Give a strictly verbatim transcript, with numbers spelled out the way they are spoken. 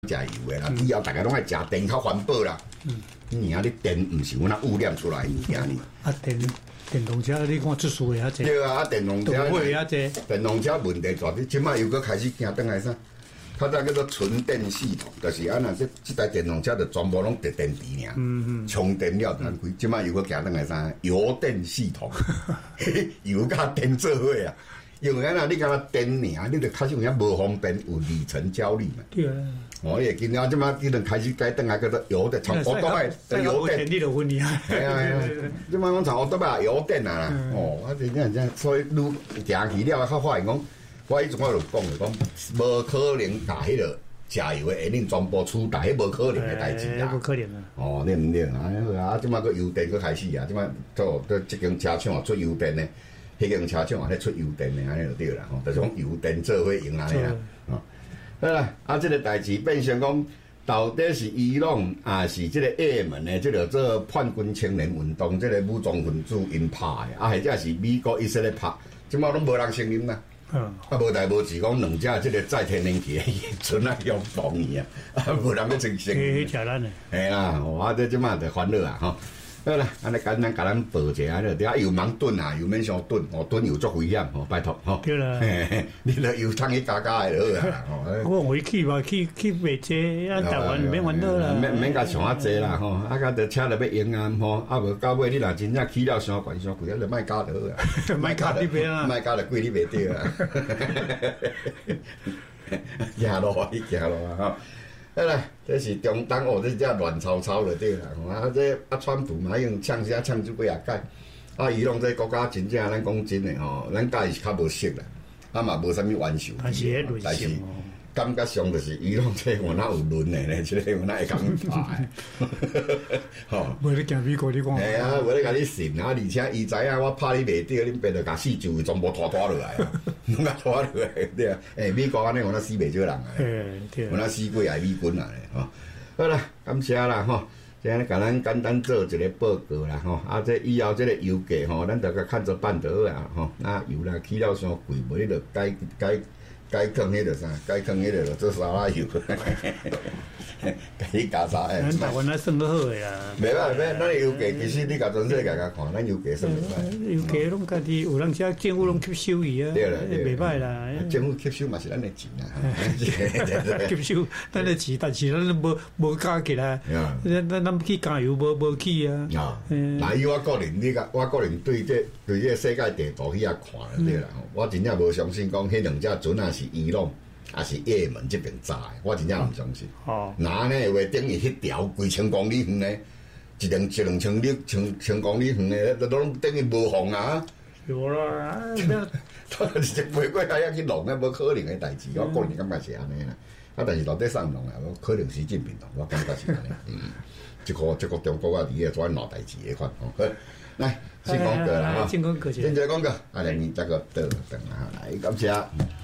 食油的啦，以后大家拢爱食电较环保啦。嗯，你啊，你电唔是阮那污染出来物件呢？ 啊，电电动车你看出事的遐济。对啊，啊电动车。 会遐济。 电动车问题大，你即摆又搁开始行转来啥？它这叫做纯电系统，就是安那这这台电动车就全部拢直电池尔，嗯嗯，充电了才开。即摆又搁行转来啥？油电系统，油甲电做伙啊。因为安那你敢若电尔，你就开始有遐无方便，有里程焦虑嘛。 对啊。 哦，也今仔即摆伊就开始改转来叫做油的，从欧多拜油电。 你就分你啊。 系啊系啊，即摆讲从欧多拜油电啊啦。哦，啊真正真，所以愈行去了，较发现讲。我以前我就讲了，讲无可能把迄个食油的下令全部取代，迄无可能的代志啦。 无可能啊！ 哦，对毋对啊？啊，即摆个油电佫开始啊！即摆做做即间车厂出油电的，迄间车厂也咧出油电的，安尼就对啦。吼，就是讲油电做伙用安尼啦。哦，好啦，啊，即个代志变成讲，到底是伊朗啊，是即个也门的，即个做叛军青年运动，即个武装分子因拍的，啊，或者是美国以色列拍，即摆拢无人承认啦。嗯，啊，无代无志，讲两只即个载天然气的船啊，用防伊啊，啊，无人要承认。 嘿，吃咱的。 嘿啦，哦，啊，这即马就烦恼啊，吼。好啦，安尼简单甲咱报一下，就底下油盲炖啊，油免伤炖，哦，炖油足危险，吼，拜托，吼。 对啦。 嘿嘿，你著油通去加加的就好啦，吼。 我回去嘛，去去袂济，啊，台湾免烦恼啦。 免免甲上啊济啦，吼，啊，甲着车着要用啊，吼，啊，无到尾你若真正起了伤悬伤贵，啊，就莫加就好啊。 莫加你袂啊， 莫加着贵你袂着啊。行路啊，你行路啊，吼。好啦，这是中东哦，这只乱糟糟就对啦。啊，这啊，川普嘛用呛声呛出几啊届，啊，伊拢这国家真正咱讲真诶吼，咱甲伊是较无熟啦，啊嘛无啥物冤仇。 但是但是感觉上就是伊拢这有哪有论诶咧，即个有哪会讲拍诶，吼。 无咧惊美国你讲。 系啊，无咧甲你信啊，而且伊知影我拍你袂着，恁爸就甲四周围全部拖拖落来啊，拢甲拖落来，对啊。诶，美国安尼有哪死袂少人啊？ 对， 有哪死几个美军啊？吼，好啦，感谢啦，吼。今日甲咱简单做一个报告啦，吼。啊，这以后这个油价吼，咱着甲看着办得啊，吼。那油啦起了伤贵，无你着改改。该放迄个啥？该放迄个做沙拉油，该加啥？诶， 咱台湾咱算得好诶啦。 袂歹袂歹，咱油价其实你甲全世界甲看，咱油价算袂歹。 油价拢家己有人遮政府拢吸收伊啊， 对啦， 袂歹啦。 政府吸收嘛是咱诶钱啊， 吸收咱诶钱，但是咱无无加起来，咱咱咱去加油无无去啊。 啊，那以我个人，你甲我个人对这对这世界地图去遐看对啦，我真正无相信讲迄两只船啊是伊朗，也是也门这边炸的，我真正唔相信。哦，那呢话等于迄条几千公里远呢，一两一两千里、千千公里远呢，都拢等于无风啊。 有啦， 他是飞过海遐去弄啊，无可能的代志。我个人感觉是安尼啦。啊，但是到底上弄啊，可能习近平弄，我感觉是安尼。嗯，这个这个中国啊，伫个做闹代志的款。好，来先讲过啦，哈， 先讲过， 先再讲过，啊，来你这个等等啊，来感谢。